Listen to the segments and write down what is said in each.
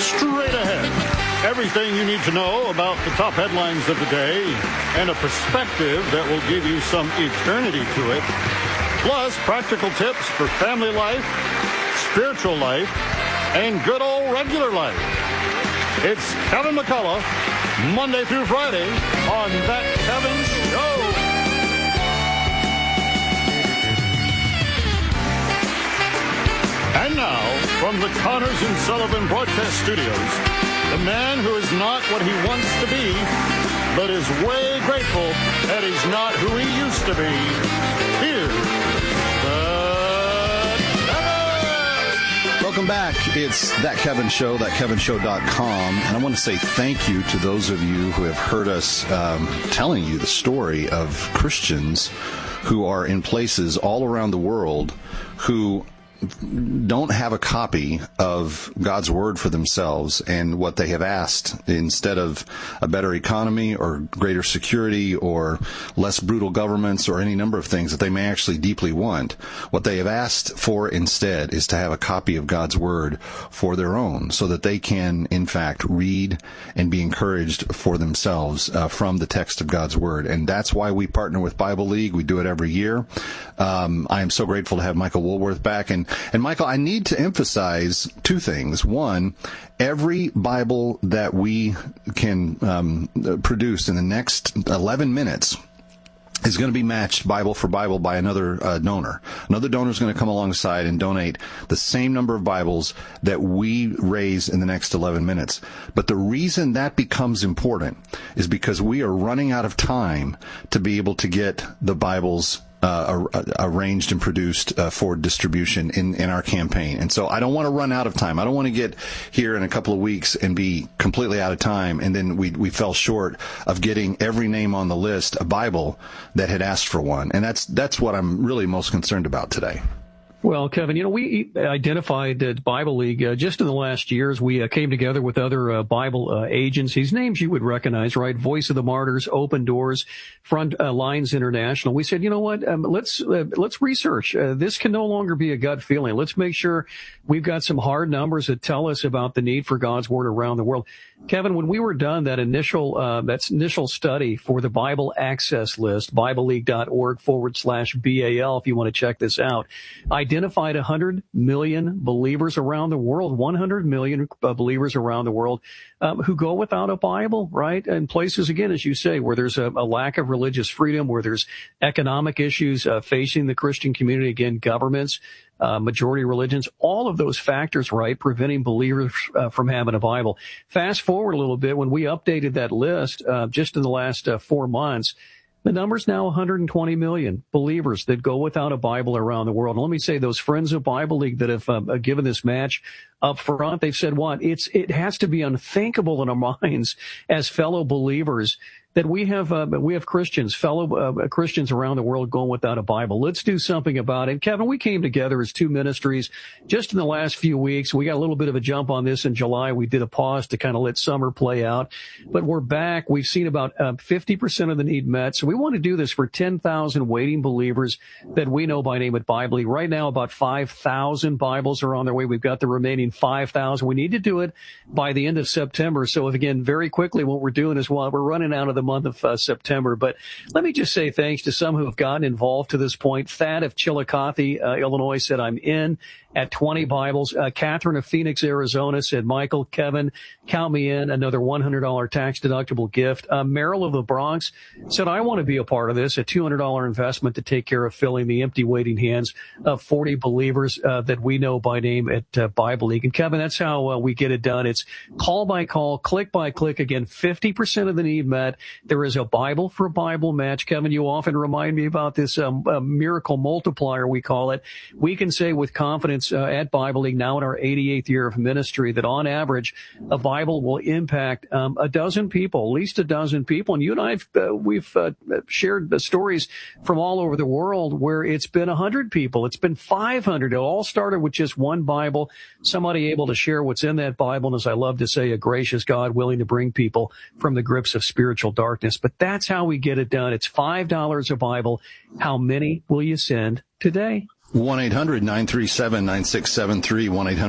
Straight ahead, everything you need to know about the top headlines of the day and a perspective that will give you some eternity to it. Plus, practical tips for family life, spiritual life, and good old regular life. It's Kevin McCullough, Monday through Friday on That Kevin Show. And now, from the Connors and Sullivan Broadcast Studios, the man who is not what he wants to be, but is way grateful that he's not who he used to be. Here's Welcome back. It's That Kevin Show, thatkevinshow.com. And I want to say thank you to those of you who have heard us telling you the story of Christians who are in places all around the world who don't have a copy of God's Word for themselves, and what they have asked, instead of a better economy or greater security or less brutal governments or any number of things that they may actually deeply want, what they have asked for instead is to have a copy of God's Word for their own, so that they can, in fact, read and be encouraged for themselves from the text of God's Word. And that's why we partner with Bible League. We do it every year. I am so grateful to have Michael Woolworth back. And Michael, I need to emphasize two things. One, every Bible that we can produce in the next 11 minutes is going to be matched Bible for Bible by another donor. Another donor is going to come alongside and donate the same number of Bibles that we raise in the next 11 minutes. But the reason that becomes important is because we are running out of time to be able to get the Bibles arranged and produced for distribution in our campaign. And so I don't want to run out of time. I don't want to get here in a couple of weeks and be completely out of time, and then we fell short of getting every name on the list a Bible that had asked for one. And that's what I'm really most concerned about today. Well, Kevin, we identified that Bible League just in the last years. We came together with other Bible agencies, names you would recognize, right? Voice of the Martyrs, Open Doors, Front Lines International. We said, you know what? Let's research. This can no longer be a gut feeling. Let's make sure we've got some hard numbers that tell us about the need for God's Word around the world. Kevin, when we were done that initial study for the Bible Access List, BibleLeague.org/BAL, if you want to check this out, identified 100 million believers around the world, 100 million believers around the world who go without a Bible, right? And places, again, as you say, where there's a lack of religious freedom, where there's economic issues facing the Christian community, again, governments, majority religions, all of those factors, right, preventing believers from having a Bible. Fast forward a little bit, when we updated that list just in the last 4 months, the number's now 120 million believers that go without a Bible around the world. And let me say, those friends of Bible League that have given this match up front, they've said, it has to be unthinkable in our minds as fellow believers that we have Christians, fellow Christians around the world going without a Bible. Let's do something about it. Kevin, we came together as two ministries just in the last few weeks. We got a little bit of a jump on this in July. We did a pause to kind of let summer play out, but we're back. We've seen about 50% of the need met. So we want to do this for 10,000 waiting believers that we know by name at Bible League. Right now, about 5,000 Bibles are on their way. We've got the remaining 5,000. We need to do it by the end of September. So again, very quickly, what we're doing is we're running out of the month of September. But let me just say thanks to some who have gotten involved to this point. Thad of Chillicothe, Illinois said, I'm in at 20 Bibles. Catherine of Phoenix, Arizona said, Michael, Kevin, count me in, another $100 tax-deductible gift. Merrill of the Bronx said, I want to be a part of this, a $200 investment to take care of filling the empty waiting hands of 40 believers that we know by name at Bible League. And Kevin, that's how we get it done. It's call by call, click by click. Again, 50% of the need met. There is a Bible for Bible match. Kevin, you often remind me about this miracle multiplier, we call it. We can say with confidence at Bible League, now in our 88th year of ministry, that on average, a Bible will impact a dozen people, at least a dozen people. And you and I, we've shared the stories from all over the world where it's been 100 people. It's been 500. It all started with just one Bible, somebody able to share what's in that Bible. And as I love to say, a gracious God willing to bring people from the grips of spiritual darkness. But that's how we get it done. It's $5 a Bible. How many will you send today? 1-800-937-9673,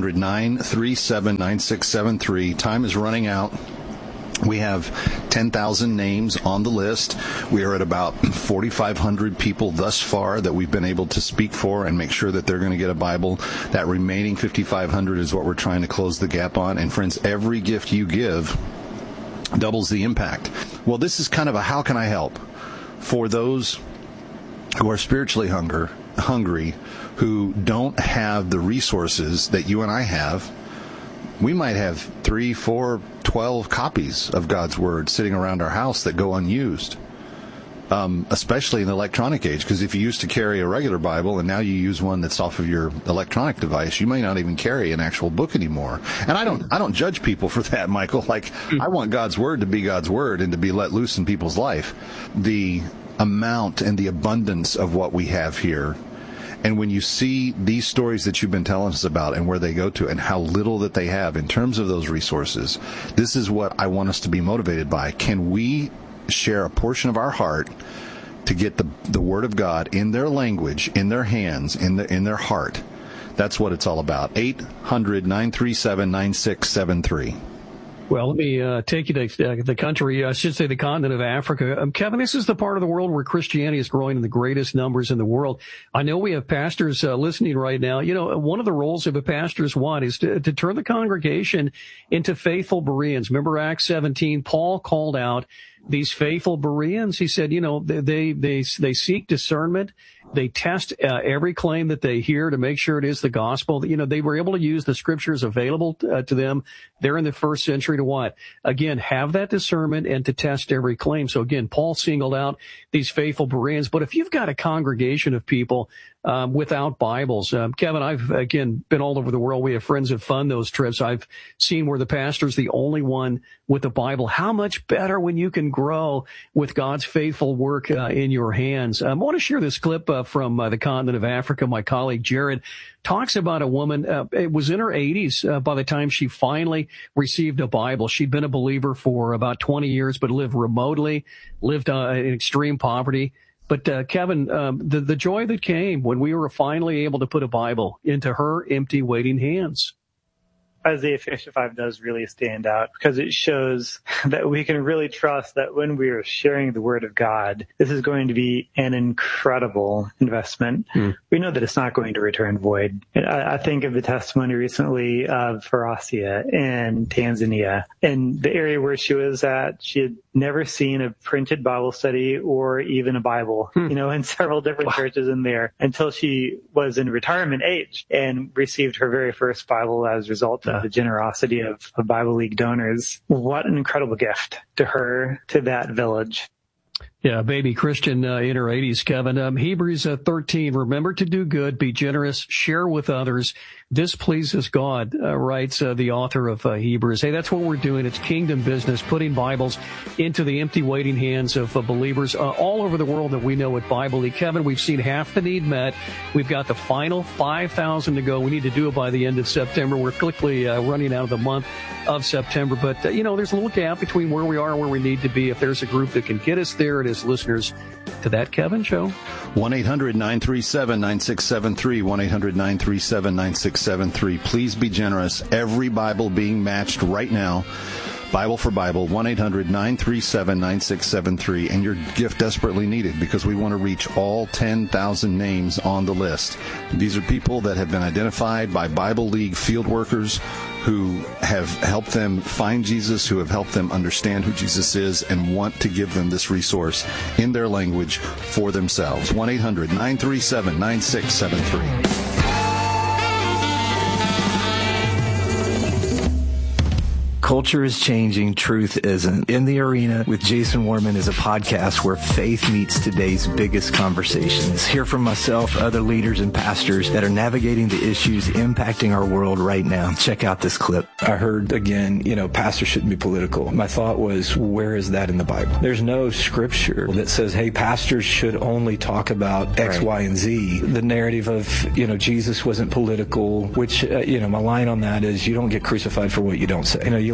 1-800-937-9673. Time is running out. We have 10,000 names on the list. We are at about 4,500 people thus far that we've been able to speak for and make sure that they're going to get a Bible. That remaining 5,500 is what we're trying to close the gap on. And friends, every gift you give doubles the impact. Well, this is kind of a how can I help for those who are spiritually hungry, who don't have the resources that you and I have. We might have 3, 4, 12 copies of God's Word sitting around our house that go unused, especially in the electronic age, because if you used to carry a regular Bible and now you use one that's off of your electronic device, you may not even carry an actual book anymore. And I don't judge people for that, Michael. Like, I want God's Word to be God's Word and to be let loose in people's life. The amount and the abundance of what we have here. And when you see these stories that you've been telling us about and where they go to and how little that they have in terms of those resources, this is what I want us to be motivated by. Can we share a portion of our heart to get the Word of God in their language, in their hands, in their heart? That's what it's all about. 800-937-9673. Well, let me take you to the country, I should say the continent of Africa. Kevin, this is the part of the world where Christianity is growing in the greatest numbers in the world. I know we have pastors listening right now. You know, one of the roles of a pastor is what? Is to turn the congregation into faithful Bereans. Remember Acts 17, Paul called out these faithful Bereans. He said, you know, they seek discernment. They test every claim that they hear to make sure it is the gospel. You know, they were able to use the scriptures available to them there in the first century to what? Again, have that discernment and to test every claim. So again, Paul singled out these faithful Bereans. But if you've got a congregation of people without Bibles, Kevin, I've again been all over the world. We have friends that fund those trips. I've seen where the pastor's the only one with a Bible. How much better when you can grow with God's faithful work in your hands. I want to share this clip from the continent of Africa. My colleague Jared talks about a woman, it was in her 80s by the time she finally received a Bible. She'd been a believer for about 20 years, but lived remotely, lived in extreme poverty. But Kevin, the joy that came when we were finally able to put a Bible into her empty, waiting hands. Isaiah 55 does really stand out because it shows that we can really trust that when we are sharing the Word of God, this is going to be an incredible investment. We know that it's not going to return void. I think of the testimony recently of Farasia in Tanzania. In the area where she was at, she had never seen a printed Bible study or even a Bible, in several different churches in there until she was in retirement age and received her very first Bible as a result of the generosity of Bible League donors. What an incredible gift to her, to that village. Yeah, baby Christian in her 80s, Kevin. Hebrews 13, remember to do good, be generous, share with others. This pleases God, writes the author of Hebrews. Hey, that's what we're doing. It's kingdom business, putting Bibles into the empty, waiting hands of believers all over the world that we know at Bible League. Kevin, we've seen half the need met. We've got the final 5,000 to go. We need to do it by the end of September. We're quickly running out of the month of September. But, there's a little gap between where we are and where we need to be. If there's a group that can get us there, it is listeners to That Kevin Show. 1-800-937-9673, 1-800-937-9673. Please be generous. Every Bible being matched right now, Bible for Bible, 1-800-937-9673. And your gift desperately needed because we want to reach all 10,000 names on the list. These are people that have been identified by Bible League field workers who have helped them find Jesus, who have helped them understand who Jesus is, and want to give them this resource in their language for themselves. 1-800-937-9673. Culture is changing, truth isn't. In the Arena with Jason Warman is a podcast where faith meets today's biggest conversations. Hear from myself, other leaders and pastors that are navigating the issues impacting our world right now. Check out this clip. I heard again, pastors shouldn't be political. My thought was, where is that in the Bible? There's no scripture that says, hey, pastors should only talk about X, Y, and Z. The narrative of, Jesus wasn't political, which, my line on that is you don't get crucified for what you don't say. You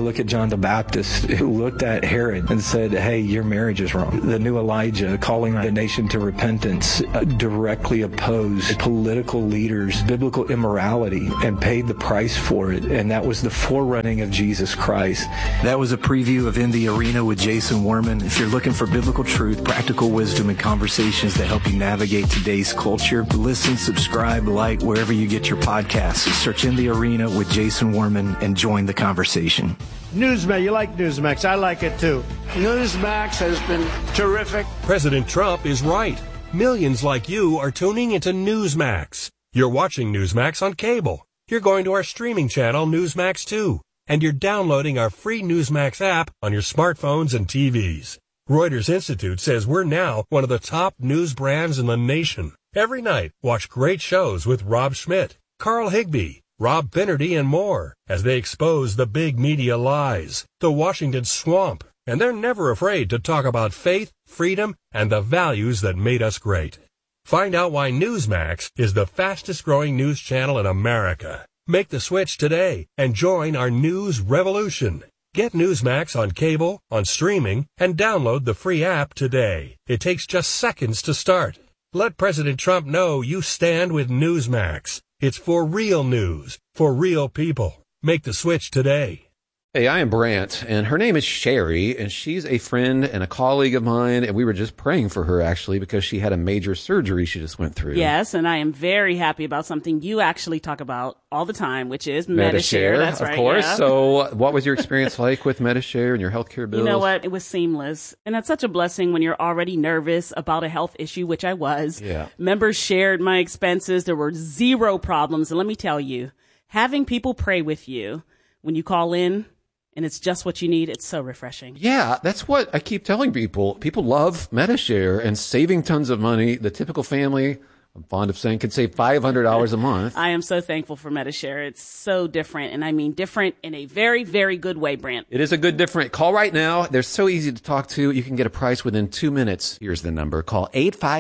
look at John the Baptist, who looked at Herod and said, hey, your marriage is wrong. The new Elijah calling the nation to repentance directly opposed political leaders' biblical immorality and paid the price for it. And that was the forerunning of Jesus Christ. That was a preview of In the Arena with Jason Worman. If you're looking for biblical truth, practical wisdom, and conversations that help you navigate today's culture, listen, subscribe, like wherever you get your podcasts. Search In the Arena with Jason Worman and join the conversation. Newsmax, you like Newsmax. I like it too. Newsmax has been terrific. President Trump is right. Millions like you are tuning into Newsmax. You're watching Newsmax on cable. You're going to our streaming channel, Newsmax 2. And you're downloading our free Newsmax app on your smartphones and TVs. Reuters Institute says we're now one of the top news brands in the nation. Every night, watch great shows with Rob Schmidt, Carl Higbie, Rob Finnerty, and more as they expose the big media lies, the Washington swamp. And they're never afraid to talk about faith, freedom, and the values that made us great. Find out why Newsmax is the fastest growing news channel in America. Make the switch today and join our news revolution. Get Newsmax on cable, on streaming, and download the free app today. It takes just seconds to start. Let President Trump know you stand with Newsmax. It's for real news, for real people. Make the switch today. Hey, I am Brant, and her name is Sherry, and she's a friend and a colleague of mine, and we were just praying for her, actually, because she had a major surgery she just went through. Yes, and I am very happy about something you actually talk about all the time, which is Medi-Share. That's right, of course. Yeah. So what was your experience like with Medi-Share and your healthcare bills? You know what? It was seamless, and that's such a blessing when you're already nervous about a health issue, which I was. Yeah. Members shared my expenses. There were zero problems, and let me tell you, having people pray with you when you call in, and it's just what you need. It's so refreshing. Yeah, that's what I keep telling people. People love Medi-Share and saving tons of money. The typical family, I'm fond of saying, can save $500 a month. I am so thankful for Medi-Share. It's so different, and I mean different in a very, very good way, Brant. It is a good different. Call right now. They're so easy to talk to. You can get a price within 2 minutes. Here's the number. Call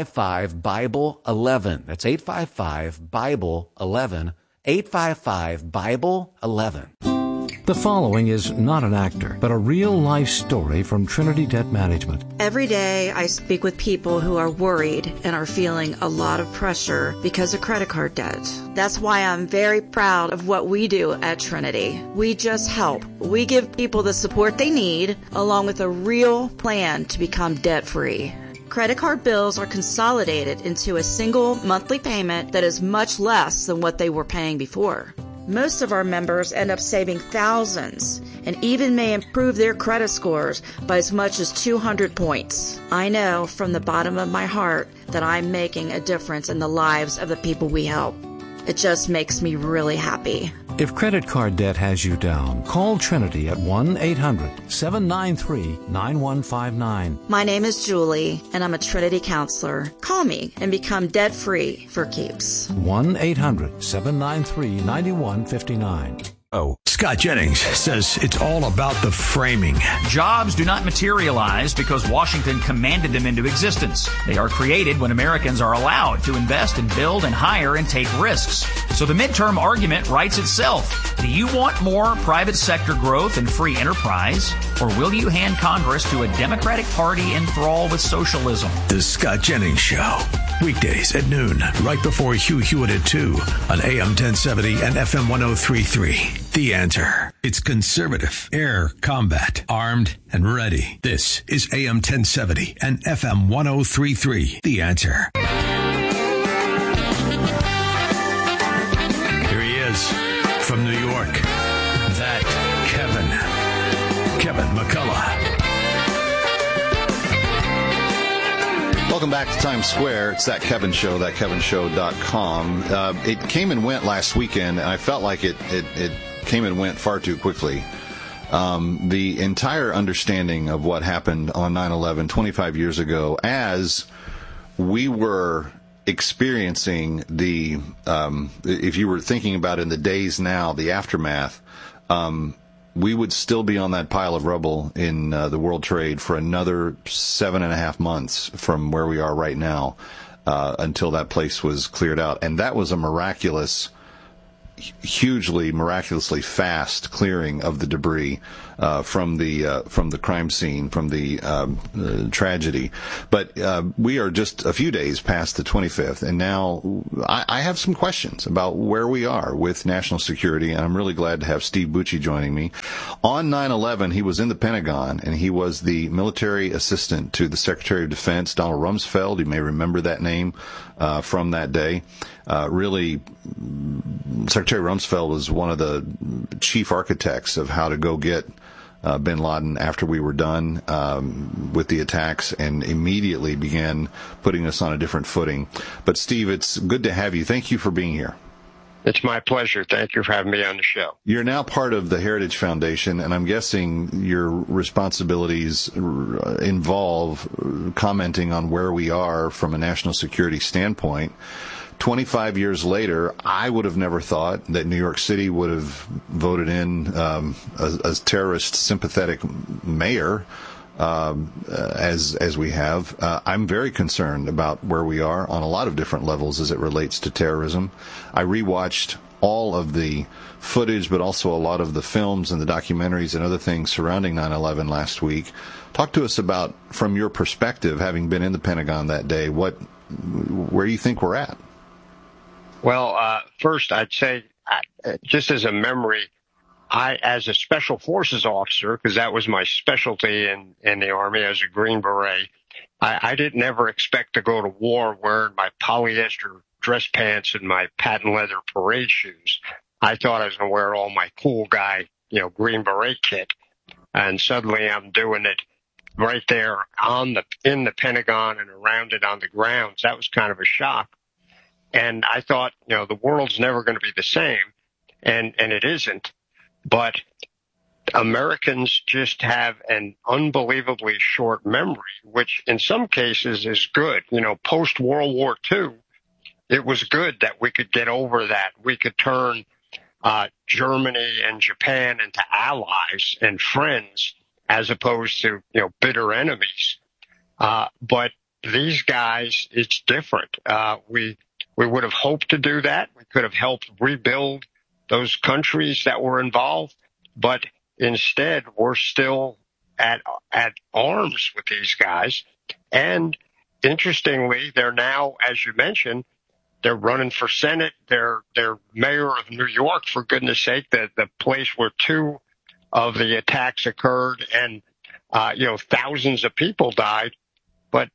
855-BIBLE-11. That's 855-BIBLE-11. 855-BIBLE-11. The following is not an actor, but a real-life story from Trinity Debt Management. Every day I speak with people who are worried and are feeling a lot of pressure because of credit card debt. That's why I'm very proud of what we do at Trinity. We just help. We give people the support they need, along with a real plan to become debt-free. Credit card bills are consolidated into a single monthly payment that is much less than what they were paying before. Most of our members end up saving thousands and even may improve their credit scores by as much as 200 points. I know from the bottom of my heart that I'm making a difference in the lives of the people we help. It just makes me really happy. If credit card debt has you down, call Trinity at 1-800-793-9159. My name is Julie, and I'm a Trinity counselor. Call me and become debt-free for keeps. 1-800-793-9159. Scott Jennings says it's all about the framing. Jobs do not materialize because Washington commanded them into existence. They are created when Americans are allowed to invest and build and hire and take risks. So the midterm argument writes itself. Do you want more private sector growth and free enterprise? Or will you hand Congress to a Democratic Party enthralled with socialism? The Scott Jennings Show. Weekdays at noon, right before Hugh Hewitt at 2 on AM 1070 and FM 1033. The Answer. It's conservative, air combat, armed and ready. This is AM 1070 and FM 1033. The Answer. Here he is from New York. That Kevin McCullough. Welcome back to Times Square. It's That Kevin Show, thatkevinshow.com. It came and went last weekend, and I felt like it came and went far too quickly. The entire understanding of what happened on 9/11 25 years ago, as we were experiencing the, if you were thinking about in the days now, the aftermath, we would still be on that pile of rubble in the World Trade for another 7.5 months from where we are right now, until that place was cleared out. And that was a miraculous hugely, miraculously fast clearing of the debris from the crime scene, from the tragedy. But we are just a few days past the 25th, and now I have some questions about where we are with national security, and I'm really glad to have Steve Bucci joining me. On 9/11, he was in the Pentagon, and he was the military assistant to the Secretary of Defense, Donald Rumsfeld. You may remember that name from that day. Really, Secretary Rumsfeld was one of the chief architects of how to go get bin Laden after we were done with the attacks, and immediately began putting us on a different footing. But Steve, it's good to have you. Thank you for being here. It's my pleasure. Thank you for having me on the show. You're now part of the Heritage Foundation, and I'm guessing your responsibilities involve commenting on where we are from a national security standpoint. 25 years later, I would have never thought that New York City would have voted in a terrorist sympathetic mayor as we have. I'm very concerned about where we are on a lot of different levels as it relates to terrorism. I rewatched all of the footage, but also a lot of the films and the documentaries and other things surrounding 9/11 last week. Talk to us about, from your perspective, having been in the Pentagon that day, where you think we're at. Well, first, I'd say, just as a memory, as a Special Forces officer, because that was my specialty in the Army as a Green Beret, I didn't ever expect to go to war wearing my polyester dress pants and my patent leather parade shoes. I thought I was going to wear all my cool guy, Green Beret kit. And suddenly I'm doing it right there in the Pentagon and around it on the grounds. That was kind of a shock. And I thought, the world's never going to be the same. And it isn't. But Americans just have an unbelievably short memory, which in some cases is good. Post World War II, it was good that we could get over that. We could turn Germany and Japan into allies and friends as opposed to, bitter enemies. But these guys, it's different. We would have hoped to do that. We could have helped rebuild those countries that were involved, but instead we're still at arms with these guys. And interestingly, they're now, as you mentioned, they're running for Senate. They're mayor of New York, for goodness sake, the place where two of the attacks occurred and, thousands of people died. But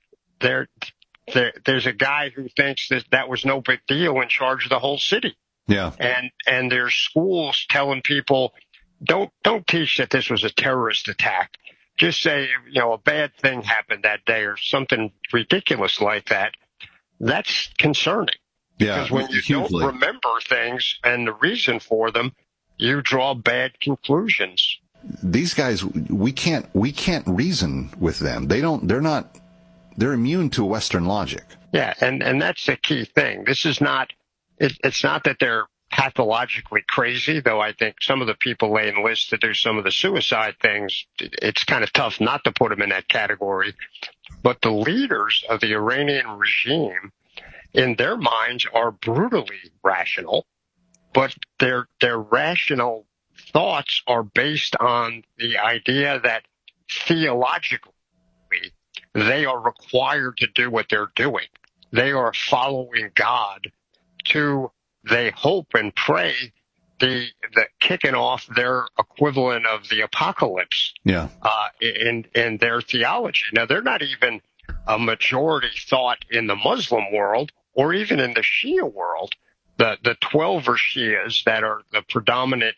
there's a guy who thinks that was no big deal in charge of the whole city. Yeah. And there's schools telling people, don't teach that this was a terrorist attack. Just say, a bad thing happened that day or something ridiculous like that. That's concerning. Yeah. Because when you don't remember things and the reason for them, you draw bad conclusions. These guys, we can't reason with them. They're immune to Western logic. Yeah, and that's the key thing. This is not, it's not that they're pathologically crazy, though I think some of the people they enlist to do some of the suicide things, it's kind of tough not to put them in that category. But the leaders of the Iranian regime, in their minds, are brutally rational, but their rational thoughts are based on the idea that theologically they are required to do what they're doing. They are following God to, they hope and pray, the kicking off their equivalent of the apocalypse. Yeah. In their theology. Now, they're not even a majority thought in the Muslim world or even in the Shia world. The 12 Shias that are the predominant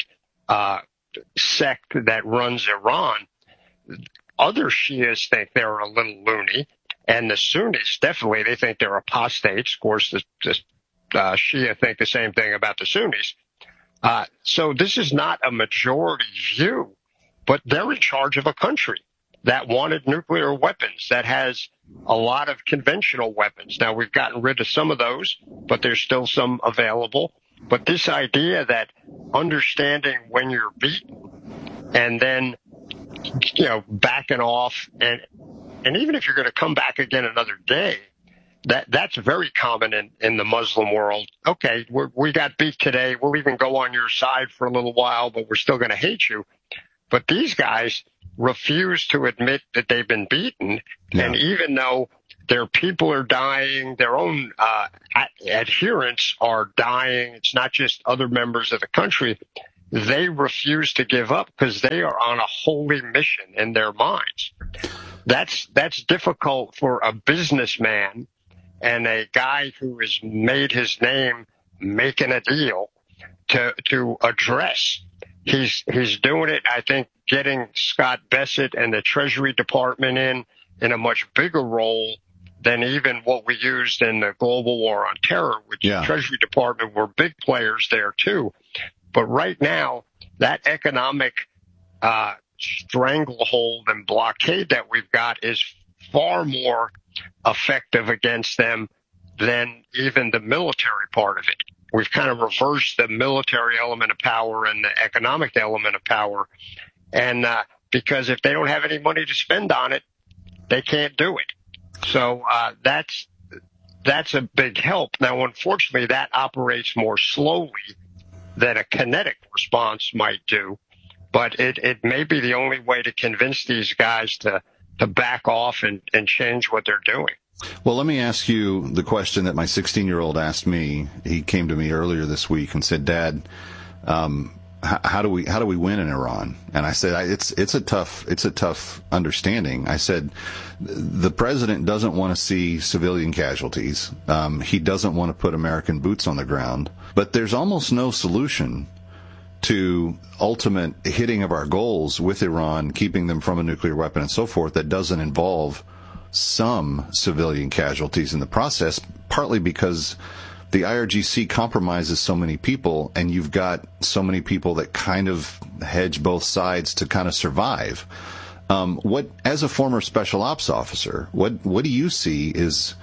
sect that runs Iran, other Shias think they're a little loony, and the Sunnis, definitely, they think they're apostates. Of course, the Shia think the same thing about the Sunnis. So this is not a majority view, but they're in charge of a country that wanted nuclear weapons, that has a lot of conventional weapons. Now, we've gotten rid of some of those, but there's still some available. But this idea that understanding when you're beaten and then, backing off, and even if you're going to come back again another day, That's very common in the Muslim world. Okay, we got beat today. We'll even go on your side for a little while, but we're still going to hate you. But these guys refuse to admit that they've been beaten. Yeah. And even though their people are dying, their own adherents are dying, it's not just other members of the country, they refuse to give up because they are on a holy mission in their minds. That's difficult for a businessman and a guy who has made his name making a deal to address. He's doing it, I think, getting Scott Bessent and the Treasury Department in a much bigger role than even what we used in the global war on terror, which the Treasury Department were big players there too. But right now, that economic stranglehold and blockade that we've got is far more effective against them than even the military part of it. We've kind of reversed the military element of power and the economic element of power. And because if they don't have any money to spend on it, they can't do it. So that's a big help. Now, unfortunately, that operates more slowly than a kinetic response might do. But it may be the only way to convince these guys to back off and change what they're doing. Well, let me ask you the question that my 16-year-old asked me. He came to me earlier this week and said, "Dad, how do we win in Iran?" And I said, it's a tough understanding. I said, the president doesn't want to see civilian casualties. He doesn't want to put American boots on the ground. But there's almost no solution to ultimate hitting of our goals with Iran, keeping them from a nuclear weapon and so forth, that doesn't involve some civilian casualties in the process, partly because the IRGC compromises so many people, and you've got so many people that kind of hedge both sides to kind of survive. As a former special ops officer, what do you see is,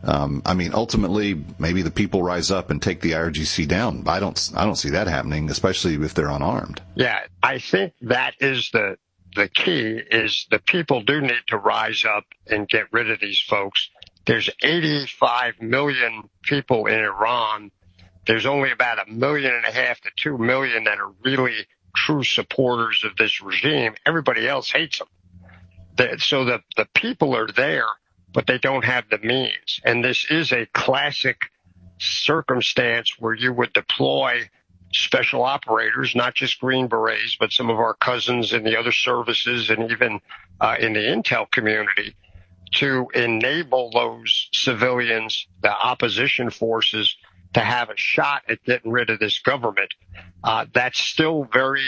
ultimately, maybe the people rise up and take the IRGC down. I don't see that happening, especially if they're unarmed. Yeah, I think that is the key, is the people do need to rise up and get rid of these folks. There's 85 million people in Iran. There's only about 1.5 million to 2 million that are really true supporters of this regime. Everybody else hates them. So the people are there, but they don't have the means. And this is a classic circumstance where you would deploy special operators, not just Green Berets, but some of our cousins in the other services and even in the intel community, to enable those civilians, the opposition forces, to have a shot at getting rid of this government. That's still very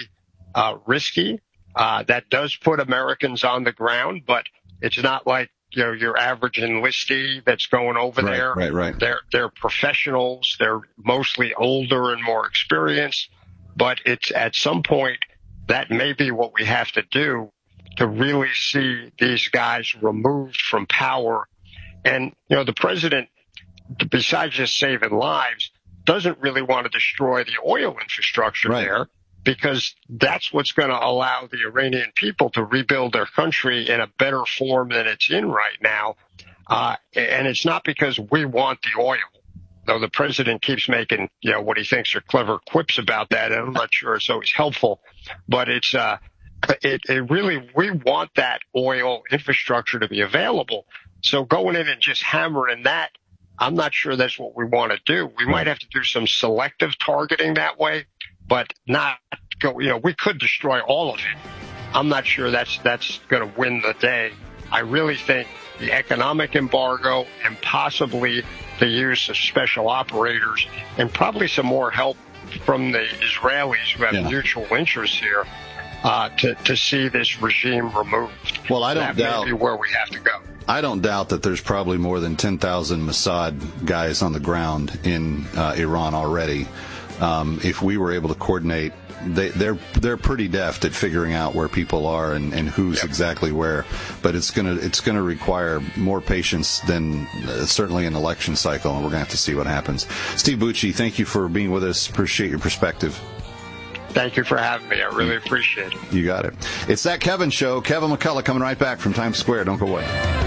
risky. That does put Americans on the ground, but it's not like, your average enlistee that's going over there. Right. They're professionals. They're mostly older and more experienced, but it's at some point that may be what we have to do to really see these guys removed from power. And, the president, besides just saving lives, doesn't really want to destroy the oil infrastructure there, because that's what's going to allow the Iranian people to rebuild their country in a better form than it's in right now. And it's not because we want the oil, though the president keeps making, what he thinks are clever quips about that. And I'm not sure it's always helpful, but it's, it really, we want that oil infrastructure to be available. So going in and just hammering that, I'm not sure that's what we want to do. We might have to do some selective targeting that way, but not go, we could destroy all of it. I'm not sure that's going to win the day. I really think the economic embargo and possibly the use of special operators and probably some more help from the Israelis who have mutual interests here to see this regime removed. Well, I don't doubt that may be where we have to go. I don't doubt that there's probably more than 10,000 Mossad guys on the ground in Iran already. If we were able to coordinate, they're pretty deft at figuring out where people are and who's exactly where. But it's gonna require more patience than certainly an election cycle, and we're gonna have to see what happens. Steve Bucci, thank you for being with us. Appreciate your perspective. Thank you for having me. I really appreciate it. You got it. It's That Kevin Show. Kevin McCullough coming right back from Times Square. Don't go away.